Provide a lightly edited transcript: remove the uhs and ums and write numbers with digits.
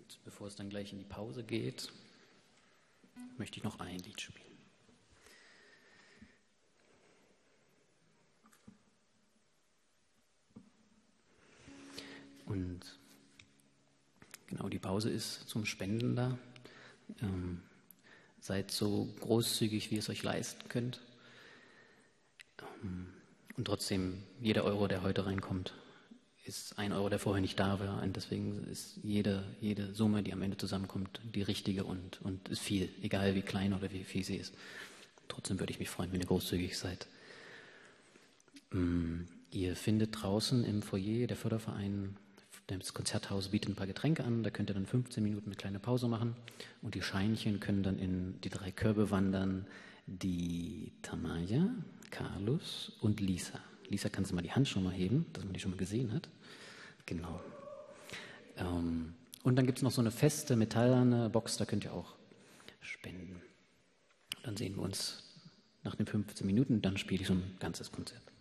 bevor es dann gleich in die Pause geht, möchte ich noch ein Lied spielen. Und genau, die Pause ist zum Spenden da. Seid so großzügig, wie ihr es euch leisten könnt. Und trotzdem, jeder Euro, der heute reinkommt, ist ein Euro, der vorher nicht da war. Und deswegen ist jede Summe, die am Ende zusammenkommt, die richtige und ist viel, egal wie klein oder wie viel sie ist. Trotzdem würde ich mich freuen, wenn ihr großzügig seid. Ihr findet draußen im Foyer der Förderverein, das Konzerthaus bietet ein paar Getränke an, da könnt ihr dann 15 Minuten eine kleine Pause machen und die Scheinchen können dann in die 3 Körbe wandern, die Tamaya, Carlos und Lisa. Lisa, kannst du mal die Hand schon mal heben, dass man die schon mal gesehen hat? Genau. Und dann gibt es noch so eine feste metallene Box, da könnt ihr auch spenden. Dann sehen wir uns nach den 15 Minuten, dann spiele ich so ein ganzes Konzert.